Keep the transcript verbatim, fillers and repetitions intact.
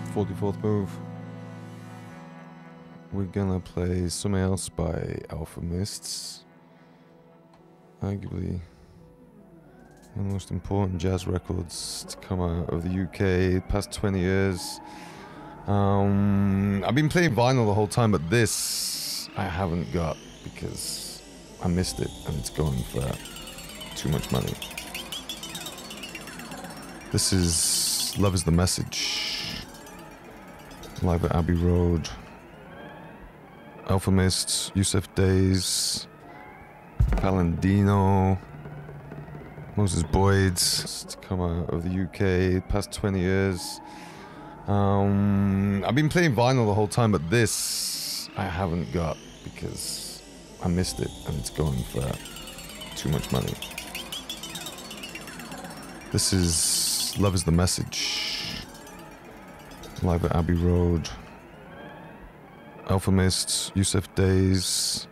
forty-fourth move. We're gonna play Something Else by Alfa Mists. Arguably one of the most important jazz records to come out of the U K past twenty years. Um, I've been playing vinyl the whole time, but this I haven't got because I missed it and it's going for too much money. This is Love Is The Message, live at Abbey Road. Alfa Mists, Yusuf Days, Palandino, Moses Boyd. To come out of the U K past twenty years. Um, I've been playing vinyl the whole time, but this I haven't got because I missed it and it's going for too much money. This is Love Is The Message, live at Abbey Road. Alfa Mists, Yusuf Days,